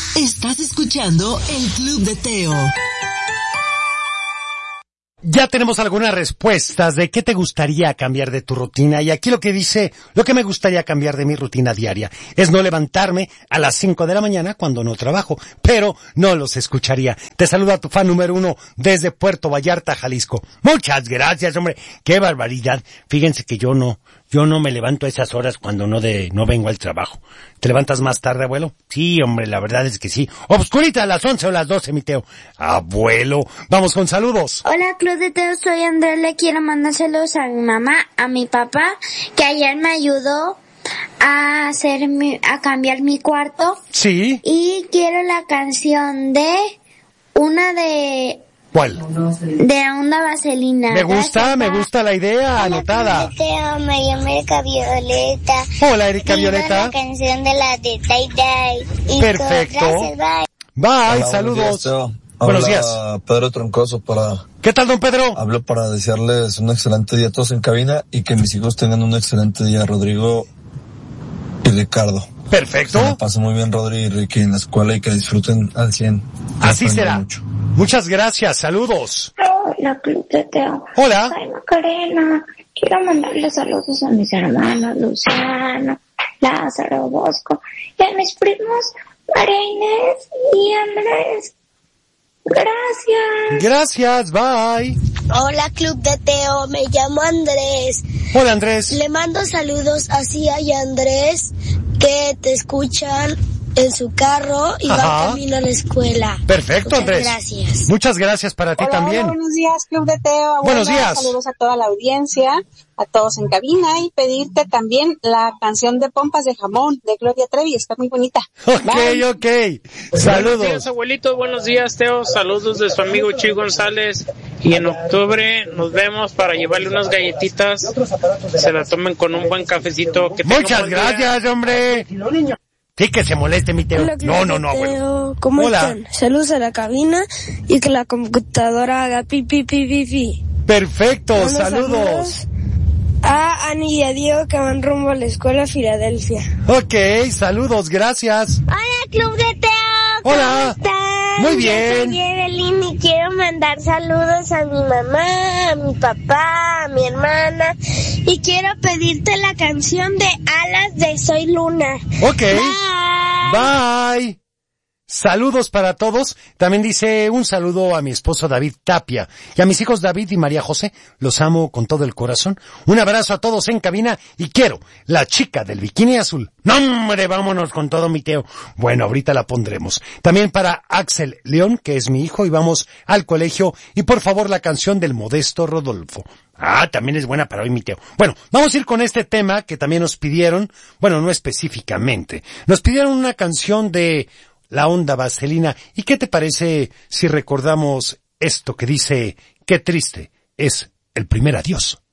Estás escuchando el Club de Teo. Ya tenemos algunas respuestas de qué te gustaría cambiar de tu rutina, y aquí lo que dice, lo que me gustaría cambiar de mi rutina diaria es no levantarme a las 5 de la mañana cuando no trabajo, pero no los escucharía. Te saluda tu fan número 1 desde Puerto Vallarta, Jalisco. Muchas gracias, hombre. Qué barbaridad. Fíjense que yo no me levanto a esas horas cuando no vengo al trabajo. ¿Te levantas más tarde, abuelo? Sí, hombre, la verdad es que sí. Obscurita a las 11 o las 12, mi Teo. Abuelo, vamos con saludos. Hola, Club de Teo, soy Andrés. Le quiero mandar saludos a mi mamá, a mi papá, que ayer me ayudó a cambiar mi cuarto. Sí. Y quiero la canción de ¿Cuál? De Onda Vaselina. Me gusta la idea. Hola, anotada. Teo, me llamo Erika Violeta. Hola, Erika Violeta. La canción de la de Day Day. Perfecto. Gracias, bye. Bye, Hola, saludos. Buenos días. Pedro Troncoso ¿Qué tal, don Pedro? Hablo para desearles un excelente día a todos en cabina y que mis hijos tengan un excelente día, Rodrigo y Ricardo. Perfecto. Que la pasen muy bien, Rodri y Ricky, en la escuela y que disfruten al 100. Así será. Mucho. Muchas gracias, saludos. Hola, Club de Teo. Hola. Soy Macarena. Quiero mandarle saludos a mis hermanos Luciano, Lázaro, Bosco y a mis primos María Inés y Andrés. Gracias. Gracias, bye. Hola, Club de Teo, me llamo Andrés. Hola, Andrés. Le mando saludos a Cia y Andrés que te escuchan en su carro y van camino a la escuela. Perfecto, Muchas Andrés. Gracias. Muchas gracias para ti también. Hola, buenos días, Club de Teo. Abuela, buenos días. Saludos a toda la audiencia, a todos en cabina y pedirte también la canción de Pompas de Jamón de Gloria Trevi. Está muy bonita. Ok. Saludos. Buenos días, abuelito. Buenos días, Teo. Saludos de su amigo Chi González. Y en octubre nos vemos para llevarle unas galletitas. Se la tomen con un buen cafecito. Muchas gracias, hombre. Sí, que se moleste mi Teo. Hola, No, Teo. ¿Cómo están? Saludos a la cabina y que la computadora haga pi. Perfecto, saludos. A Ani y a Diego que van rumbo a la escuela Filadelfia. Ok, saludos, gracias. Hola, Club de Teo. Hola. ¿Cómo están? Muy bien. Yo soy Evelyn y quiero mandar saludos a mi mamá, a mi papá, a mi hermana y quiero pedirte la canción de Alas de Soy Luna. Ok. Bye. Saludos para todos. También dice un saludo a mi esposo David Tapia y a mis hijos David y María José. Los amo con todo el corazón. Un abrazo a todos en cabina y quiero la chica del bikini azul. ¡No, hombre! Vámonos con todo, mi Teo. Bueno, ahorita la pondremos. También para Axel León, que es mi hijo, y vamos al colegio. Y por favor, la canción del Modesto Rodolfo. También es buena para hoy, mi Teo. Bueno, vamos a ir con este tema que también nos pidieron. Bueno, no específicamente. Nos pidieron una canción de La Onda Vaselina. ¿Y qué te parece si recordamos esto que dice, qué triste es el primer adiós?